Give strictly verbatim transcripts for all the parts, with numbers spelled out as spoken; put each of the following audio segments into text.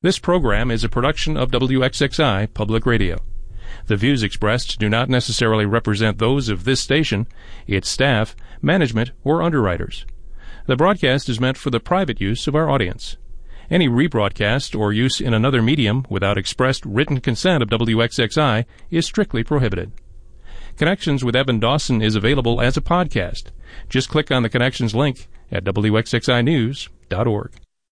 This program is a production of W X X I Public Radio. The views expressed do not necessarily represent those of this station, its staff, management, or underwriters. The broadcast is meant for the private use of our audience. Any rebroadcast or use in another medium without expressed written consent of W X X I is strictly prohibited. Connections with Evan Dawson is available as a podcast. Just click on the Connections link at W X X I news dot org.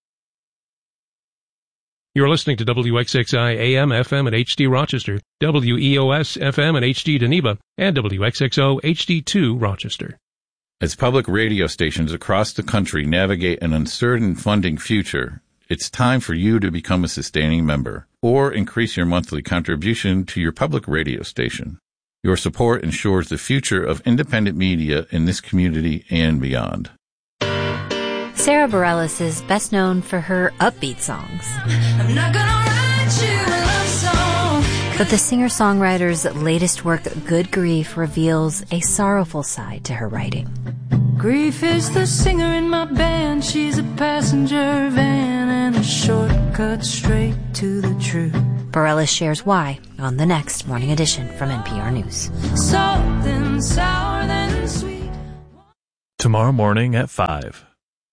You're listening to W X X I A M F M at H D Rochester, W E O S F M at H D Geneva, and W X X O H D two Rochester. As public radio stations across the country navigate an uncertain funding future, it's time for you to become a sustaining member or increase your monthly contribution to your public radio station. Your support ensures the future of independent media in this community and beyond. Sarah Bareilles is best known for her upbeat songs. I'm not gonna write you a love song. But the singer-songwriter's latest work, Good Grief, reveals a sorrowful side to her writing. Grief is the singer in my band. She's a passenger van and a shortcut straight to the truth. Bareilles shares why on the next Morning Edition from N P R News. Salt and sour then sweet. Tomorrow morning at five.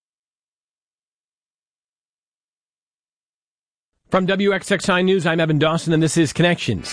From W X X I News, I'm Evan Dawson, and this is Connections.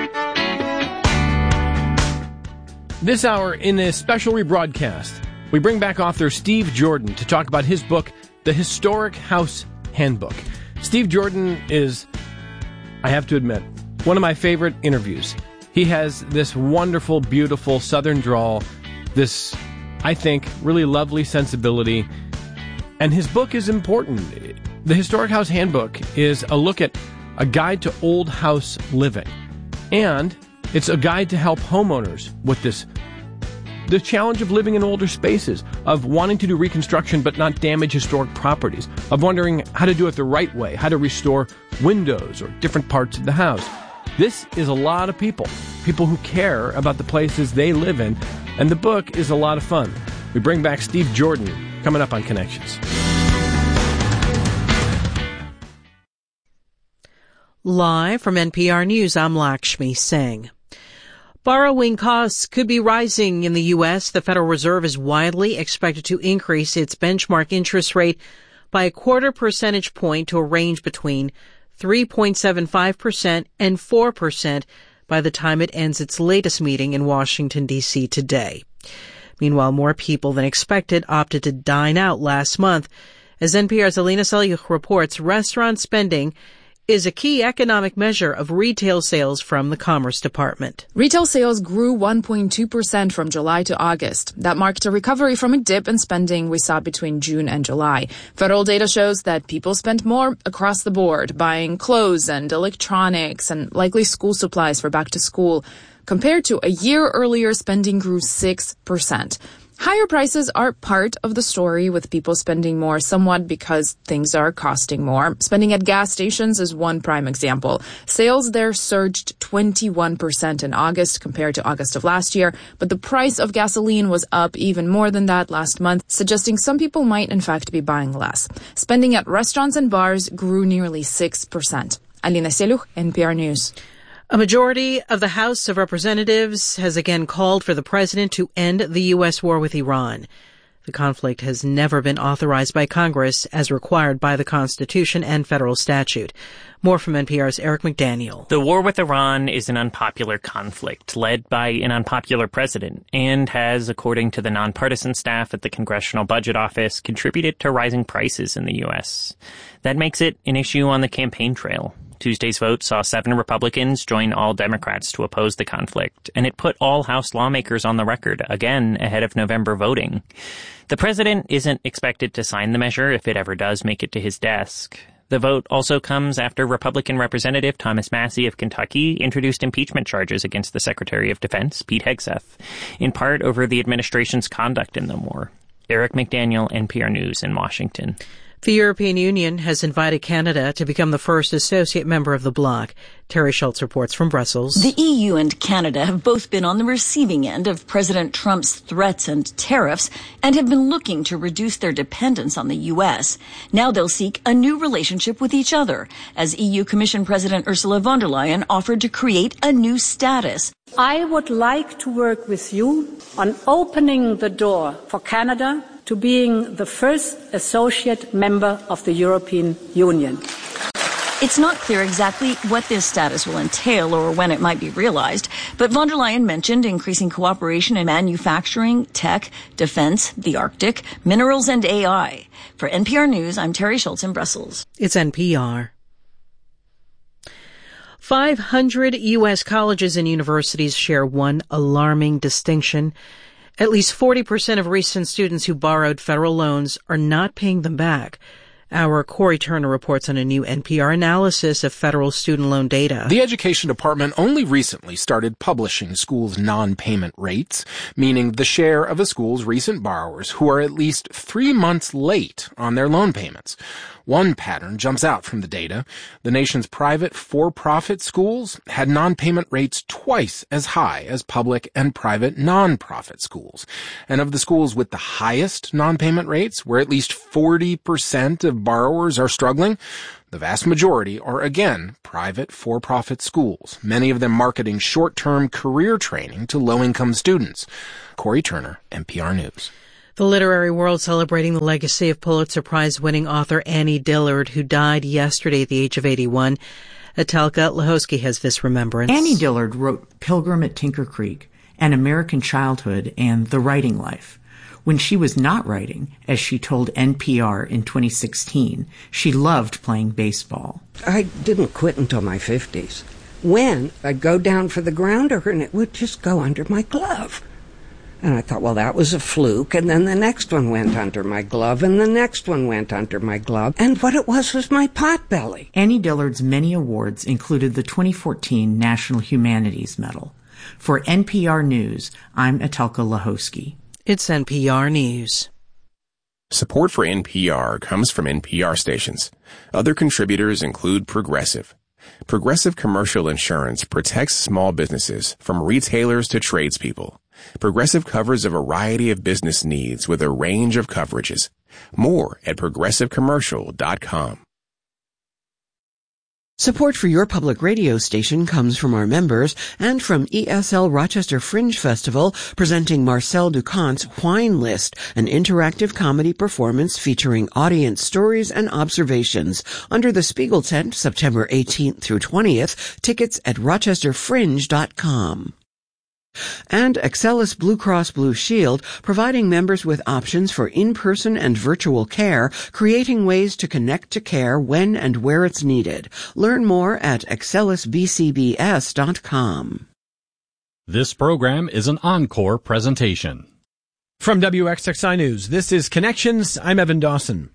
This hour, in a special rebroadcast, we bring back author Steve Jordan to talk about his book, The Historic House Handbook. Steve Jordan is, I have to admit, one of my favorite interviews. He has this wonderful, beautiful Southern drawl, this, I think, really lovely sensibility, and his book is important. The Historic House Handbook is a look at a guide to old house living. And it's a guide to help homeowners with this, the challenge of living in older spaces, of wanting to do reconstruction but not damage historic properties, of wondering how to do it the right way, how to restore windows or different parts of the house. This is a lot of people, people who care about the places they live in, and the book is a lot of fun. We bring back Steve Jordan coming up on Connections. Live from N P R News, I'm Lakshmi Singh. Borrowing costs could be rising in the U S. The Federal Reserve is widely expected to increase its benchmark interest rate by a quarter percentage point to a range between three point seven five percent and four percent by the time it ends its latest meeting in Washington, D C today. Meanwhile, more people than expected opted to dine out last month. As N P R's Alina Selyukh reports, restaurant spending is a key economic measure of retail sales from the Commerce Department. Retail sales grew one point two percent from July to August. That marked a recovery from a dip in spending we saw between June and July. Federal data shows that people spent more across the board, buying clothes and electronics and likely school supplies for back to school. Compared to a year earlier, spending grew six percent. Higher prices are part of the story, with people spending more somewhat because things are costing more. Spending at gas stations is one prime example. Sales there surged twenty-one percent in August compared to August of last year, but the price of gasoline was up even more than that last month, suggesting some people might in fact be buying less. Spending at restaurants and bars grew nearly six percent. Alina Selyukh, N P R News. A majority of the House of Representatives has again called for the president to end the U S war with Iran. The conflict has never been authorized by Congress as required by the Constitution and federal statute. More from N P R's Eric McDaniel. The war with Iran is an unpopular conflict led by an unpopular president and has, according to the nonpartisan staff at the Congressional Budget Office, contributed to rising prices in the U S. That makes it an issue on the campaign trail. Tuesday's vote saw seven Republicans join all Democrats to oppose the conflict, and it put all House lawmakers on the record, again ahead of November voting. The president isn't expected to sign the measure if it ever does make it to his desk. The vote also comes after Republican Representative Thomas Massie of Kentucky introduced impeachment charges against the Secretary of Defense, Pete Hegseth, in part over the administration's conduct in the war. Eric McDaniel, N P R News in Washington. The European Union has invited Canada to become the first associate member of the bloc. Terry Schultz reports from Brussels. The E U and Canada have both been on the receiving end of President Trump's threats and tariffs and have been looking to reduce their dependence on the U S. Now they'll seek a new relationship with each other, as E U Commission President Ursula von der Leyen offered to create a new status. I would like to work with you on opening the door for Canada to being the first associate member of the European Union. It's not clear exactly what this status will entail or when it might be realized, but von der Leyen mentioned increasing cooperation in manufacturing, tech, defense, the Arctic, minerals, and A I. For N P R News, I'm Terry Schultz in Brussels. It's N P R. five hundred U S colleges and universities share one alarming distinction. At least forty percent of recent students who borrowed federal loans are not paying them back. Our Corey Turner reports on a new N P R analysis of federal student loan data. The Education Department only recently started publishing schools' non-payment rates, meaning the share of a school's recent borrowers who are at least three months late on their loan payments. One pattern jumps out from the data. The nation's private for-profit schools had non-payment rates twice as high as public and private non-profit schools. And of the schools with the highest non-payment rates, where at least forty percent of borrowers are struggling, the vast majority are, again, private for-profit schools, many of them marketing short-term career training to low-income students. Corey Turner, N P R News. The literary world celebrating the legacy of Pulitzer Prize-winning author Annie Dillard, who died yesterday at the age of eighty-one. Etelka Lahosky has this remembrance. Annie Dillard wrote Pilgrim at Tinker Creek, An American Childhood, and The Writing Life. When she was not writing, as she told N P R in twenty sixteen, she loved playing baseball. I didn't quit until my fifties. When I'd go down for the grounder and it would just go under my glove. And I thought, well, that was a fluke. And then the next one went under my glove, and the next one went under my glove. And what it was was my potbelly. Annie Dillard's many awards included the twenty fourteen National Humanities Medal. For N P R News, I'm Etelka Lahosky. It's N P R News. Support for N P R comes from N P R stations. Other contributors include Progressive. Progressive Commercial Insurance protects small businesses from retailers to tradespeople. Progressive covers a variety of business needs with a range of coverages. More at progressive commercial dot com. Support for your public radio station comes from our members and from E S L Rochester Fringe Festival, presenting Marcel Duchamps' Wine List, an interactive comedy performance featuring audience stories and observations. Under the Spiegel tent, September eighteenth through twentieth. Tickets at rochester fringe dot com. And Excelis Blue Cross Blue Shield, providing members with options for in-person and virtual care, creating ways to connect to care when and where it's needed. Learn more at excelis b c b s dot com. This program is an encore presentation. From W X X I News, this is Connections. I'm Evan Dawson.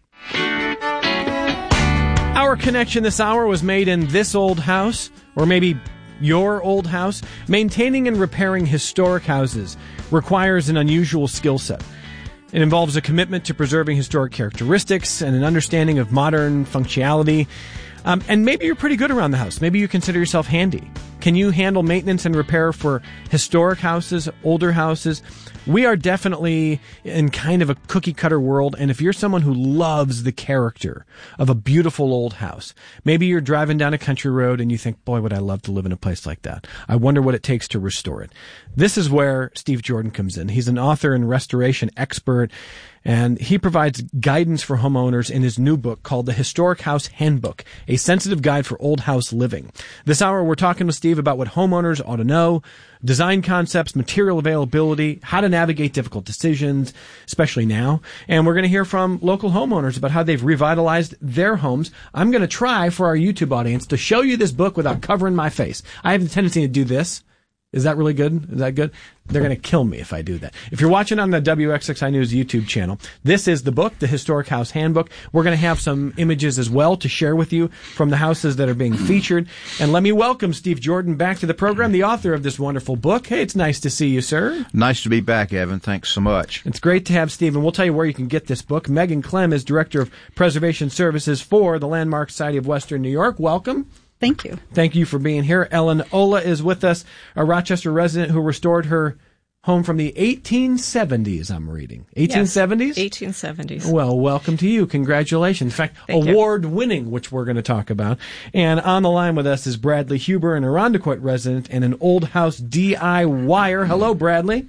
Our connection this hour was made in this old house, or maybe your old house. Maintaining and repairing historic houses requires an unusual skill set. It involves a commitment to preserving historic characteristics and an understanding of modern functionality. Um, and maybe you're pretty good around the house. Maybe you consider yourself handy. Can you handle maintenance and repair for historic houses, older houses? We are definitely in kind of a cookie-cutter world, and if you're someone who loves the character of a beautiful old house, maybe you're driving down a country road and you think, boy, would I love to live in a place like that. I wonder what it takes to restore it. This is where Steve Jordan comes in. He's an author and restoration expert, and he provides guidance for homeowners in his new book called The Historic House Handbook, a sensitive guide for old house living. This hour, we're talking with Steve about what homeowners ought to know, design concepts, material availability, how to navigate difficult decisions, especially now. And we're going to hear from local homeowners about how they've revitalized their homes. I'm going to try for our YouTube audience to show you this book without covering my face. I have the tendency to do this. Is that really good? Is that good? They're going to kill me if I do that. If you're watching on the W X X I News YouTube channel, this is the book, The Historic House Handbook. We're going to have some images as well to share with you from the houses that are being featured. And let me welcome Steve Jordan back to the program, the author of this wonderful book. Hey, it's nice to see you, sir. Nice to be back, Evan. Thanks so much. It's great to have Steve, and we'll tell you where you can get this book. Megan Clem is Director of Preservation Services for the Landmark Society of Western New York. Welcome. Thank you. Thank you for being here. Ellen Ola is with us, a Rochester resident who restored her home from the eighteen seventies, I'm reading. eighteen seventies? Yes, eighteen seventies. Well, welcome to you. Congratulations. In fact, award-winning, which we're going to talk about. And on the line with us is Bradley Huber, an Irondequoit resident and an old house D I Y er. Hello, Bradley.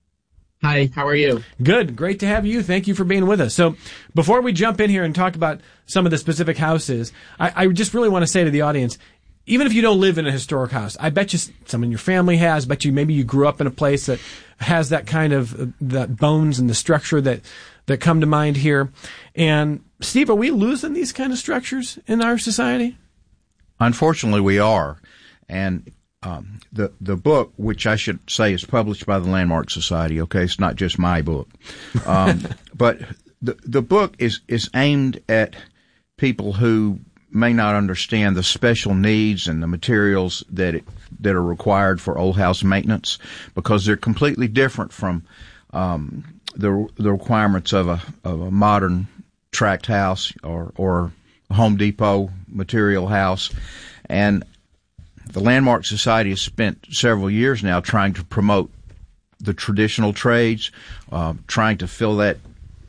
Hi, how are you? Good. Great to have you. Thank you for being with us. So before we jump in here and talk about some of the specific houses, I, I just really want to say to the audience, even if you don't live in a historic house, I bet you someone in your family has, I bet you maybe you grew up in a place that has that kind of, uh, that bones and the structure that, that come to mind here. And Steve, are we losing these kind of structures in our society? Unfortunately, we are. And Um, the the book, which I should say is published by the Landmark Society, okay, it's not just my book, um, but the the book is is aimed at people who may not understand the special needs and the materials that it, that are required for old house maintenance, because they're completely different from um, the the requirements of a of a modern tract house or or Home Depot material house. And the Landmark Society has spent several years now trying to promote the traditional trades, uh, trying to fill that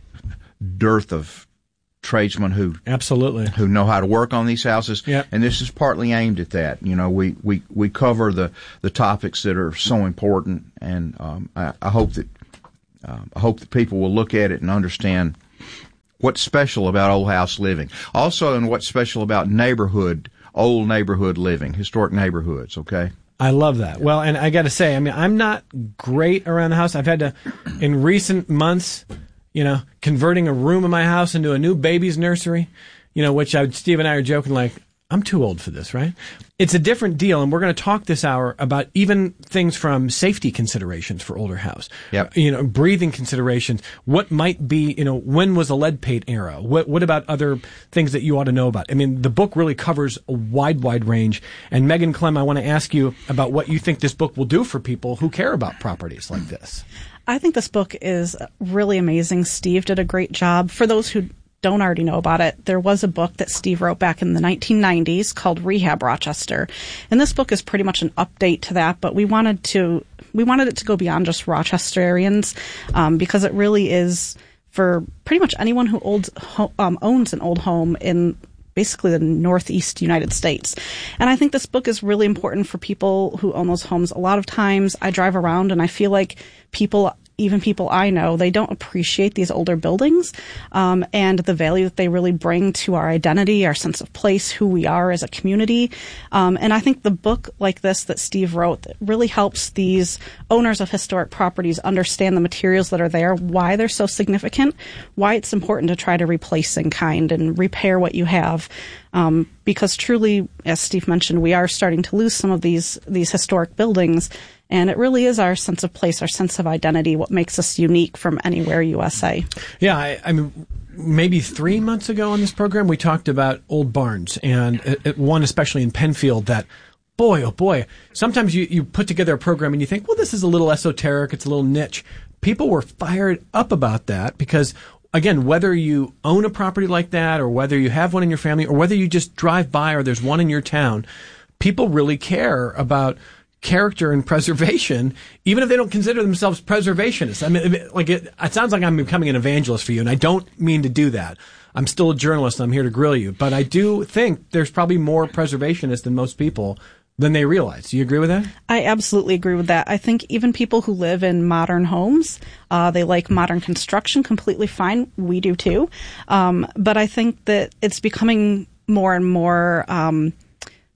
dearth of tradesmen who absolutely who know how to work on these houses. Yep. And this is partly aimed at that. You know, we, we, we cover the, the topics that are so important, and um, I, I hope that uh, I hope that people will look at it and understand what's special about old house living. Also, and what's special about neighborhood. Old neighborhood living, historic neighborhoods, okay? I love that. Well, and I got to say, I mean, I'm not great around the house. I've had to, in recent months, you know, converting a room in my house into a new baby's nursery, you know, which I, Steve and I are joking like, I'm too old for this, right? It's a different deal, and we're going to talk this hour about even things from safety considerations for older house. Yep. You know, breathing considerations. What might be, you know, when was the lead paint era? What what about other things that you ought to know about? I mean, the book really covers a wide, wide range. And Megan Clem, I want to ask you about what you think this book will do for people who care about properties like this. I think this book is really amazing. Steve did a great job. For those who don't already know about it, there was a book that Steve wrote back in the nineteen nineties called Rehab Rochester. And this book is pretty much an update to that, but we wanted to we wanted it to go beyond just Rochesterians, um, because it really is for pretty much anyone who old, um, owns an old home in basically the Northeast United States. And I think this book is really important for people who own those homes. A lot of times I drive around and I feel like people, even people I know, they don't appreciate these older buildings um, and the value that they really bring to our identity, our sense of place, who we are as a community. Um, and I think the book like this that Steve wrote really helps these owners of historic properties understand the materials that are there, why they're so significant, why it's important to try to replace in kind and repair what you have. Um, because truly, as Steve mentioned, we are starting to lose some of these these historic buildings. And it really is our sense of place, our sense of identity, what makes us unique from anywhere U S A. Yeah, I, I mean, maybe three months ago on this program, we talked about old barns, and it, it, one especially in Penfield that, boy, oh boy, sometimes you, you put together a program and you think, well, this is a little esoteric, it's a little niche. People were fired up about that because, again, whether you own a property like that or whether you have one in your family or whether you just drive by or there's one in your town, people really care about character and preservation, even if they don't consider themselves preservationists. I mean, like it, it sounds like I'm becoming an evangelist for you, and I don't mean to do that. I'm still a journalist, and I'm here to grill you. But I do think there's probably more preservationists than most people than they realize. Do you agree with that? I absolutely agree with that. I think even people who live in modern homes, uh, they like modern construction, completely fine. We do too. Um, but I think that it's becoming more and more um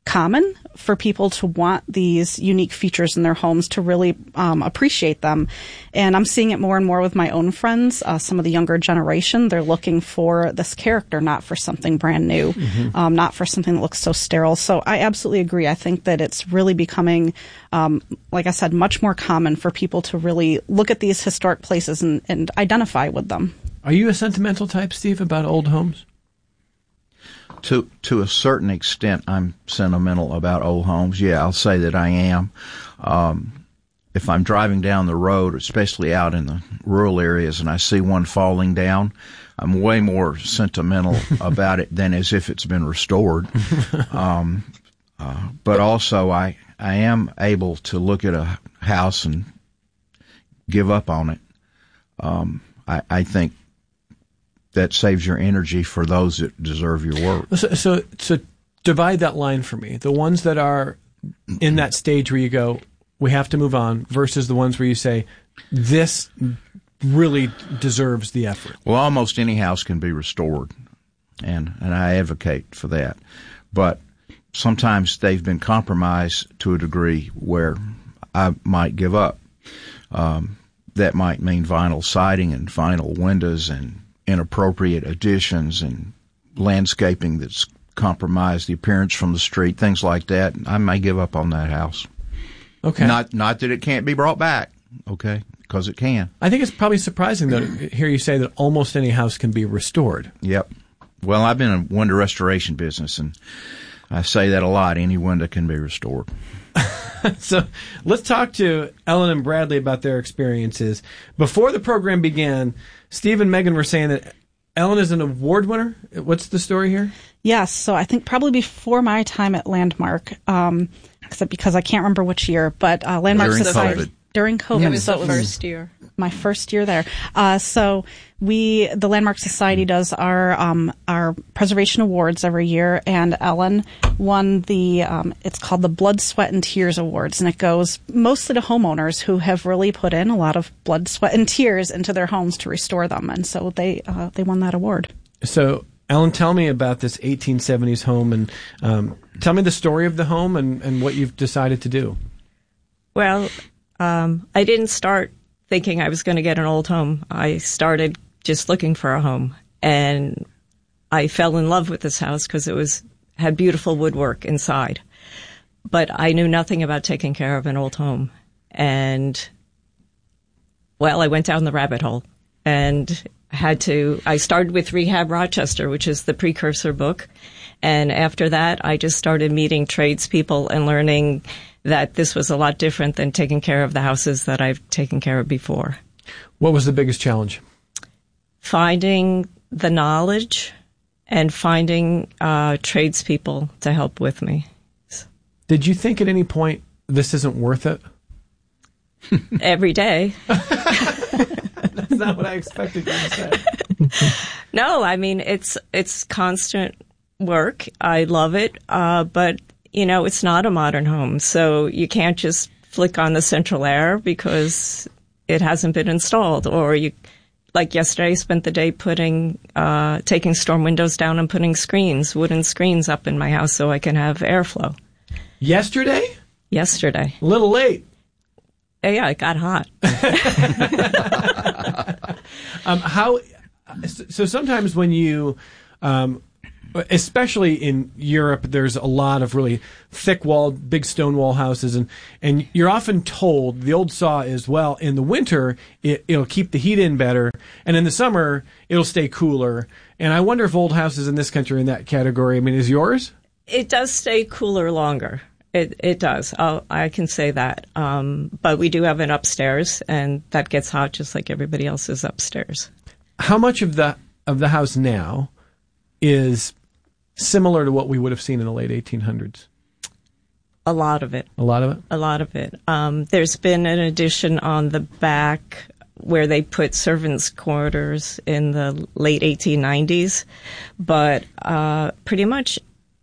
common for people to want these unique features in their homes, to really um, appreciate them. And I'm seeing it more and more with my own friends. Uh, some of the younger generation, they're looking for this character, not for something brand new, mm-hmm. um, not for something that looks so sterile. So I absolutely agree. I think that it's really becoming, um, like I said, much more common for people to really look at these historic places and, and identify with them. Are you a sentimental type, Steve, about old homes? To to a certain extent, I'm sentimental about old homes. Yeah, I'll say that I am. Um, if I'm driving down the road, especially out in the rural areas, and I see one falling down, I'm way more sentimental about it than as if it's been restored. Um, uh, but also, I I am able to look at a house and give up on it. Um, I, I think that saves your energy for those that deserve your work. So, so, so divide that line for me. The ones that are in that stage where you go, we have to move on, versus the ones where you say, this really deserves the effort. Well, almost any house can be restored, and, and I advocate for that. But sometimes they've been compromised to a degree where I might give up. Um, that might mean vinyl siding and vinyl windows and inappropriate additions and landscaping that's compromised the appearance from the street, things like that. I may give up on that house. Okay. Not not that it can't be brought back, okay, because it can. I think it's probably surprising to hear you say that almost any house can be restored. Yep. Well, I've been in the window restoration business, and I say that a lot. Any window can be restored. So let's talk to Ellen and Bradley about their experiences. Before the program began, Steve and Megan were saying that Ellen is an award winner. What's the story here? Yes. So I think probably before my time at Landmark, um, except because I can't remember which year, but uh, Landmark during Society. COVID. During COVID. It was so the it was first year. My first year there. Uh, so we, the Landmark Society does our, um, our preservation awards every year, and Ellen won the, um, it's called the Blood, Sweat, and Tears Awards, and it goes mostly to homeowners who have really put in a lot of blood, sweat, and tears into their homes to restore them, and so they, uh, they won that award. So, Ellen, tell me about this eighteen seventies home, and um, tell me the story of the home and, and what you've decided to do. Well, um, I didn't start thinking I was going to get an old home. I started just looking for a home, and I fell in love with this house because it was had beautiful woodwork inside. But I knew nothing about taking care of an old home. And, well, I went down the rabbit hole and had to, I started with Rehab Rochester, which is the precursor book. And after that, I just started meeting tradespeople and learning that this was a lot different than taking care of the houses that I've taken care of before. What was the biggest challenge? Finding the knowledge and finding uh, tradespeople to help with me. Did you think at any point this isn't worth it? Every day. That's not what I expected you to say. No, I mean, it's it's constant work. I love it, uh, but, you know, it's not a modern home, so you can't just flick on the central air because it hasn't been installed. Or you, like yesterday, I spent the day putting, uh, taking storm windows down and putting screens, wooden screens up in my house so I can have airflow. Yesterday? Yesterday. A little late. Yeah, it got hot. um, how? So sometimes when you, um, especially in Europe, there's a lot of really thick-walled, big stone wall houses, and, and you're often told, the old saw is, well, in the winter, it, it'll keep the heat in better, and in the summer, it'll stay cooler. And I wonder if old houses in this country are in that category. I mean, is yours? It does stay cooler longer. It it does. I'll, I can say that. Um, but we do have an upstairs, and that gets hot just like everybody else's upstairs. How much of the of the house now is similar to what we would have seen in the late eighteen hundreds? A lot of it. A lot of it? A lot of it. Um, there's been an addition on the back where they put servants' quarters in the late eighteen nineties. But uh, pretty much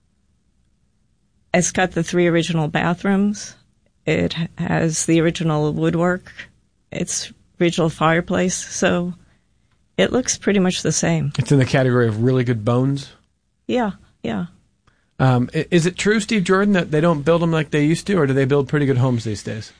it's got the three original bathrooms. It has the original woodwork. It's original fireplace. So it looks pretty much the same. It's in the category of really good bones? Yeah, yeah. Um, is it true, Steve Jordan, that they don't build them like they used to, or do they build pretty good homes these days?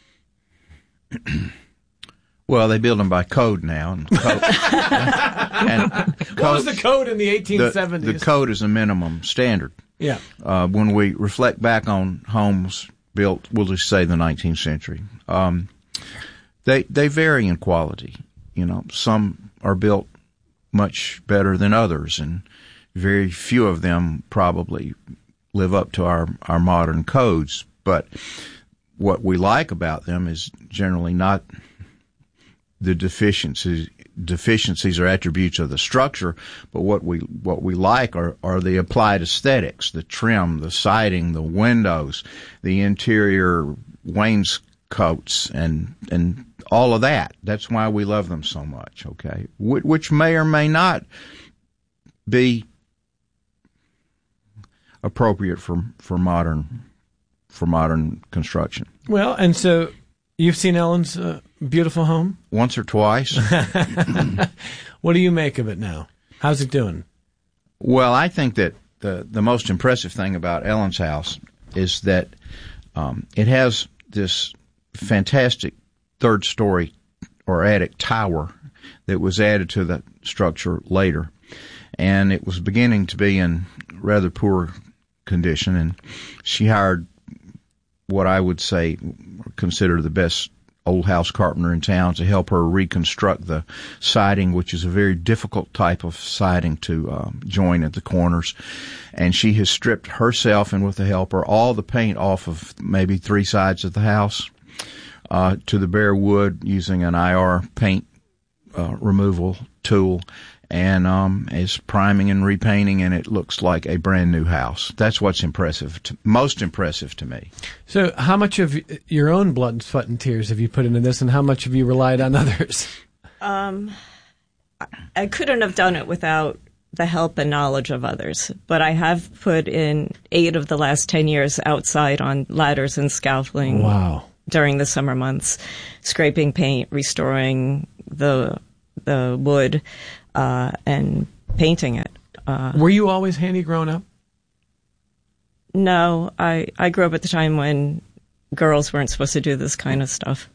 Well, they build them by code now. And code, and code, what was the code in the eighteen seventies? The, the code is a minimum standard. Yeah. Uh, when we reflect back on homes built, we'll just say the nineteenth century, um, they they vary in quality. You know, some are built much better than others, and very few of them probably live up to our, our modern codes. But what we like about them is generally not the deficiencies deficiencies or attributes of the structure, but what we what we like are, are the applied aesthetics, the trim, the siding, the windows, the interior wainscots, and and all of that. That's why we love them so much, okay? Wh- which may or may not be appropriate for for modern for modern construction. Well, and so you've seen Ellen's uh, beautiful home? Once or twice. What do you make of it now? How's it doing? Well, I think that the the most impressive thing about Ellen's house is that um, it has this fantastic third story or attic tower that was added to the structure later, and it was beginning to be in rather poor condition, and she hired what I would say consider the best old house carpenter in town to help her reconstruct the siding, which is a very difficult type of siding to um, join at the corners. And she has stripped herself and with the helper all the paint off of maybe three sides of the house uh, to the bare wood using an I R paint uh, removal tool, and um, is priming and repainting, and it looks like a brand new house. That's what's impressive, to, most impressive to me. So how much of your own blood, sweat, and tears have you put into this, and how much have you relied on others? Um, I couldn't have done it without the help and knowledge of others, but I have put in eight of the last ten years outside on ladders and scaffolding. Wow. During the summer months, scraping paint, restoring the the wood, uh, and painting it. Uh, Were you always handy growing up? No, I, I grew up at the time when girls weren't supposed to do this kind of stuff.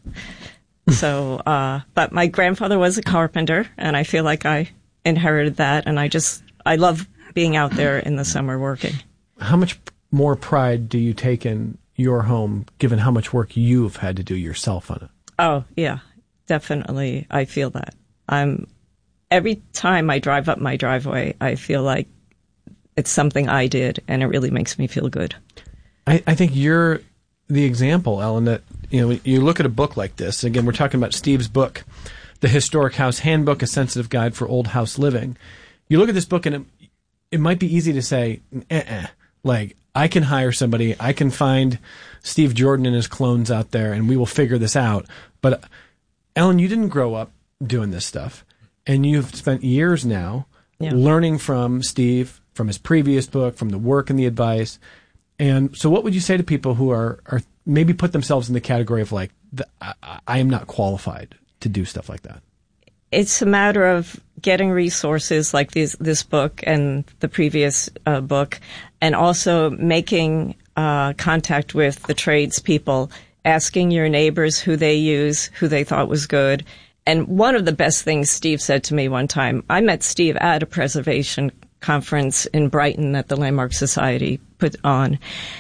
So, uh, but my grandfather was a carpenter, and I feel like I inherited that, and I just, I love being out there in the summer working. How much more pride do you take in your home, given how much work you've had to do yourself on it? Oh, yeah, definitely. I feel that. I'm, every time I drive up my driveway, I feel like it's something I did, and it really makes me feel good. I, I think you're the example, Ellen, that, you know, you look at a book like this. Again, we're talking about Steve's book, The Historic House Handbook, A Sensitive Guide for Old House Living. You look at this book, and it, it might be easy to say, eh-eh, like, I can hire somebody, I can find Steve Jordan and his clones out there, and we will figure this out. But, Ellen, you didn't grow up doing this stuff, and you've spent years now yeah. learning from Steve, from his previous book, from the work and the advice. And so what would you say to people who are, are maybe put themselves in the category of like, the, I, I am not qualified to do stuff like that? It's a matter of getting resources like this, this book and the previous uh, book, and also making uh, contact with the tradespeople, asking your neighbors who they use, who they thought was good. And one of the best things Steve said to me one time, I met Steve at a preservation conference in Brighton that the Landmark Society put on,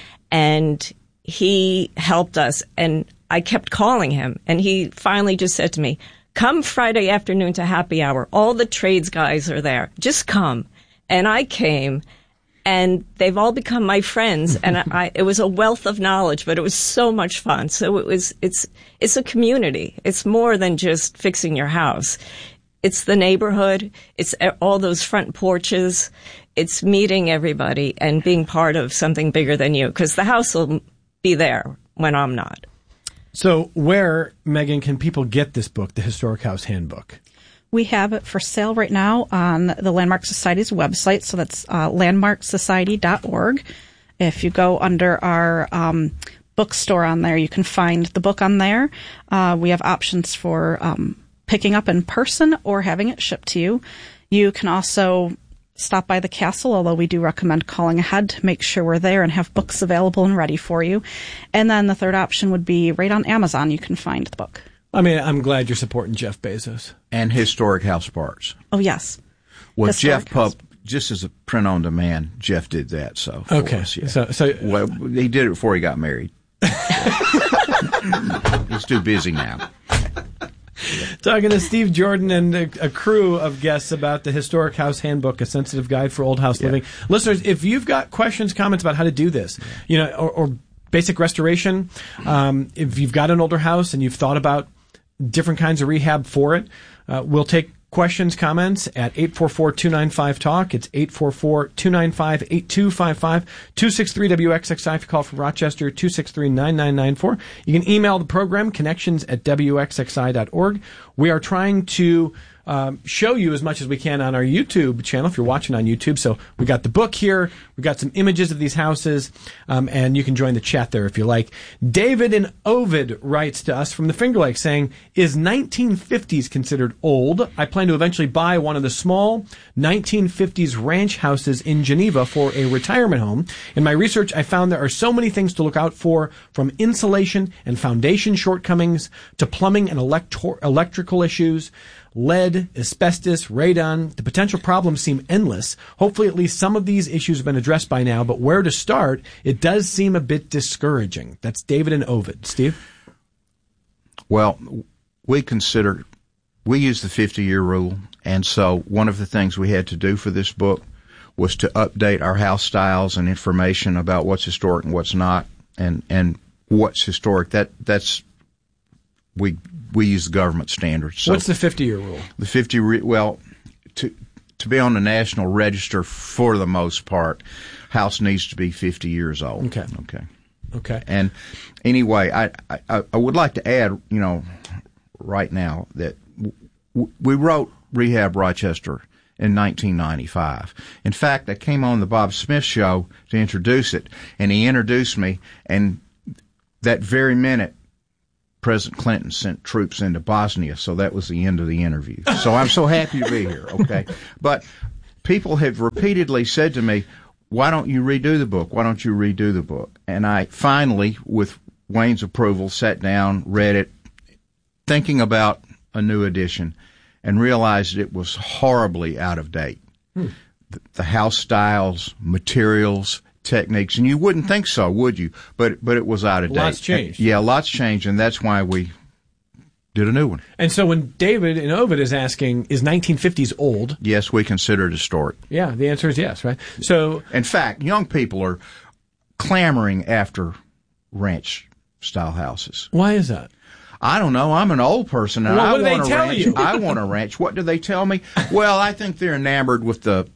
and he helped us, and I kept calling him, and he finally just said to me, come Friday afternoon to happy hour. All the trades guys are there. Just come. And I came, and they've all become my friends, and I, it was a wealth of knowledge, but it was so much fun. So it was, it's, it's a community. It's more than just fixing your house. It's the neighborhood. It's all those front porches. It's meeting everybody and being part of something bigger than you, because the house will be there when I'm not. So where, Megan, can people get this book, The Historic House Handbook? We have it for sale right now on the Landmark Society's website, so that's uh, landmark society dot org. If you go under our um, bookstore on there, you can find the book on there. Uh, we have options for um, picking up in person or having it shipped to you. You can also stop by the castle, although we do recommend calling ahead to make sure we're there and have books available and ready for you. And then the third option would be right on Amazon. You can find the book. I mean, I'm glad you're supporting Jeff Bezos. And Historic House Parts. Oh, yes. Well, Historic Jeff Pub, just as a print on demand, Jeff did that. So for okay, us, yeah. so so well, he did it before he got married. He's too busy now. Talking to Steve Jordan and a, a crew of guests about the Historic House Handbook, a sensitive guide for old house yeah. living. Listeners, if you've got questions, comments about how to do this, yeah. you know, or, or basic restoration, um, if you've got an older house and you've thought about different kinds of rehab for it, uh, we'll take questions, comments at eight four four, two nine five, talk. It's eight four four, two nine five, eight two five five, two six three W X X I if you call from Rochester, two six three, nine nine nine four. You can email the program, connections at W X X I dot org. We are trying to um, show you as much as we can on our YouTube channel if you're watching on YouTube. So we got the book here. We got some images of these houses, um, and you can join the chat there if you like. David in Ovid writes to us from the Finger Lakes saying, is nineteen fifties considered old? I plan to eventually buy one of the small nineteen fifties ranch houses in Geneva for a retirement home. In my research, I found there are so many things to look out for, from insulation and foundation shortcomings to plumbing and electro- electrical issues. Lead, asbestos, radon, the potential problems seem endless. Hopefully at least some of these issues have been addressed by now, but where to start, it does seem a bit discouraging. That's David in Ovid. Steve? Well, we consider, we use the fifty-year rule, and so one of the things we had to do for this book was to update our house styles and information about what's historic and what's not, and, and what's historic. That that's we we use the government standards. So what's the fifty-year rule? The fifty re- well, to to be on the National Register for the most part, house needs to be fifty years old. Okay. Okay. Okay. And anyway, I I, I would like to add, you know, right now that w- we wrote Rehab Rochester in nineteen ninety-five. In fact, I came on the Bob Smith show to introduce it, and he introduced me, and that very minute, President Clinton sent troops into Bosnia, so that was the end of the interview. So I'm so happy to be here, okay? But people have repeatedly said to me, why don't you redo the book? Why don't you redo the book? And I finally, with Wayne's approval, sat down, read it, thinking about a new edition, and realized it was horribly out of date. Hmm. The, the house styles, materials, techniques, and you wouldn't think so, would you? But but it was out of date. Lots changed. Yeah, lots changed, and that's why we did a new one. And so when David in Ovid is asking, is nineteen fifties old? Yes, we consider it historic. Yeah, the answer is yes, right? So, in fact, young people are clamoring after ranch-style houses. Why is that? I don't know. I'm an old person, and well, I what do want they a tell ranch. You? I want a ranch. What do they tell me? Well, I think they're enamored with the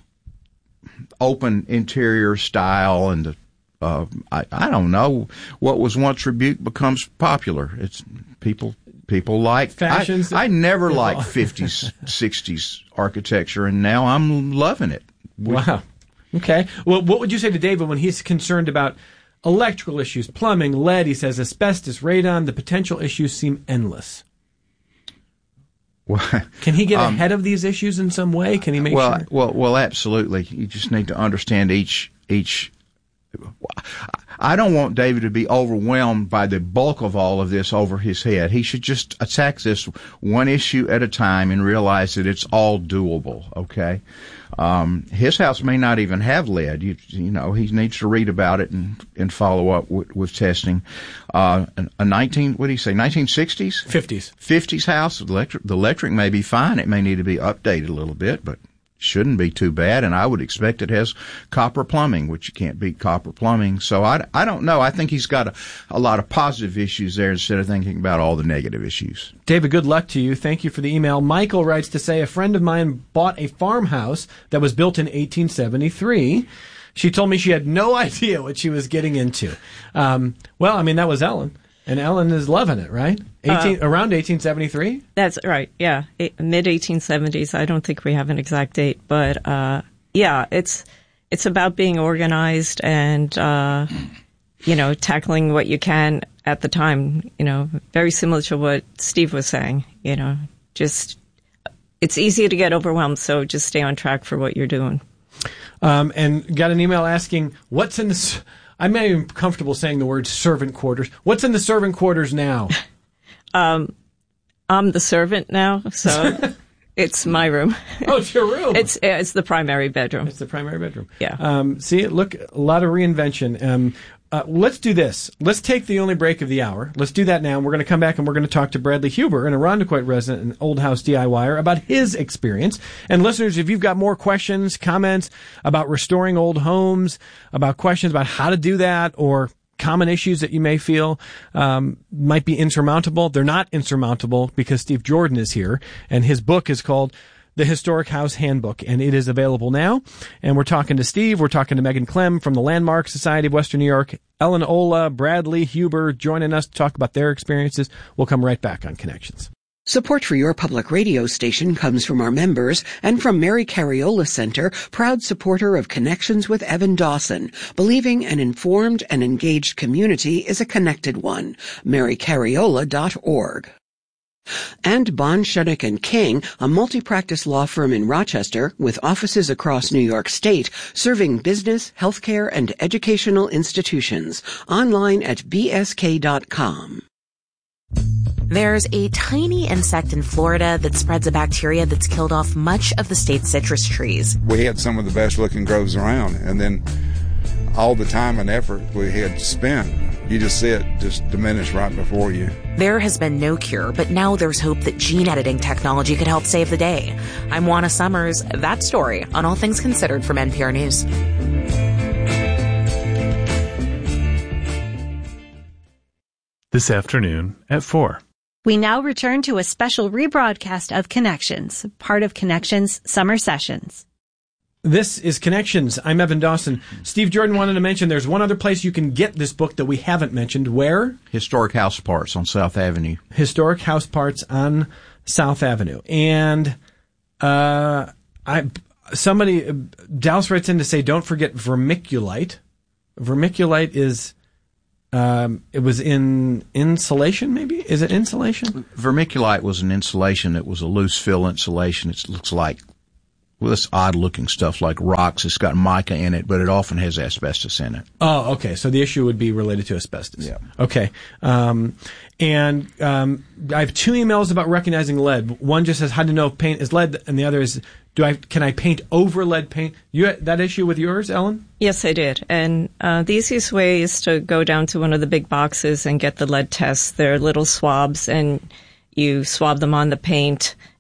open interior style and the, uh, I, I don't know, what was once rebuked becomes popular. It's people people like fashions. I, I never liked fifties, sixties architecture, and now I'm loving it. Wow. Okay. Well, what would you say to David when he's concerned about electrical issues, plumbing, lead? He says asbestos, radon. The potential issues seem endless. Well, can he get um, ahead of these issues in some way? Can he make well, sure? Well, well, absolutely. You just need to understand each each. I don't want David to be overwhelmed by the bulk of all of this over his head. He should just attack this one issue at a time and realize that it's all doable. Okay. Um, his house may not even have lead. You, you know, he needs to read about it and, and follow up with, with testing. Uh, a nineteen, what do you say, nineteen sixties? fifties. fifties house, the electric, the electric may be fine. It may need to be updated a little bit, but shouldn't be too bad. And I would expect it has copper plumbing, which you can't beat copper plumbing. So I, I don't know. I think he's got a, a lot of positive issues there instead of thinking about all the negative issues. David, good luck to you. Thank you for the email. Michael writes to say, a friend of mine bought a farmhouse that was built in eighteen seventy-three. She told me she had no idea what she was getting into. Um, well, I mean, that was Ellen. And Ellen is loving it, right? eighteen, uh, around eighteen seventy-three? That's right, yeah. mid eighteen seventies. I don't think we have an exact date. But, uh, yeah, it's it's about being organized and, uh, you know, tackling what you can at the time. You know, very similar to what Steve was saying. You know, just it's easy to get overwhelmed, so just stay on track for what you're doing. Um, and got an email asking, what's in the, I'm not even comfortable saying the word servant quarters. What's in the servant quarters now? um, I'm the servant now, so it's my room. Oh, it's your room. It's it's the primary bedroom. It's the primary bedroom. Yeah. Um, see, look, a lot of reinvention. Um, uh, let's do this. Let's take the only break of the hour. Let's do that now. We're going to come back and we're going to talk to Bradley Huber, an Irondequoit resident and Old House DIYer, about his experience. And listeners, if you've got more questions, comments about restoring old homes, about questions about how to do that, or common issues that you may feel um, might be insurmountable, they're not insurmountable because Steve Jordan is here, and his book is called The Historic House Handbook, and it is available now. And we're talking to Steve, we're talking to Megan Clem from the Landmark Society of Western New York, Ellen Ola, Bradley Huber joining us to talk about their experiences. We'll come right back on Connections. Support for your public radio station comes from our members and from Mary Cariola Center, proud supporter of Connections with Evan Dawson, believing an informed and engaged community is a connected one. mary cariola dot org. And Bond, Shuddock and King, a multi-practice law firm in Rochester with offices across New York State, serving business, healthcare, and educational institutions. Online at b s k dot com. There's a tiny insect in Florida that spreads a bacteria that's killed off much of the state's citrus trees. We had some of the best looking groves around, and then all the time and effort we had spent, you just see it just diminish right before you. There has been no cure, but now there's hope that gene editing technology could help save the day. I'm Juana Summers. That story on All Things Considered from N P R News. This afternoon at four. We now return to a special rebroadcast of Connections, part of Connections Summer Sessions. This is Connections. I'm Evan Dawson. Steve Jordan wanted to mention there's one other place you can get this book that we haven't mentioned. Where? Historic House Parts on South Avenue. Historic House Parts on South Avenue. And uh, I somebody, Dallas writes in to say, don't forget vermiculite. Vermiculite is... Um, it was in insulation, maybe? Is it insulation? Vermiculite was an insulation. It was a loose fill insulation. It looks like, well, this odd-looking stuff like rocks. It's got mica in it, but it often has asbestos in it. Oh, okay. So the issue would be related to asbestos. Yeah. Okay. Um, and um, I have two emails about recognizing lead. One just says how to know if paint is lead, and the other is, do I can I paint over lead paint? You had that issue with yours, Ellen? Yes, I did. And uh, the easiest way is to go down to one of the big boxes and get the lead tests. They're little swabs, and you swab them on the paint,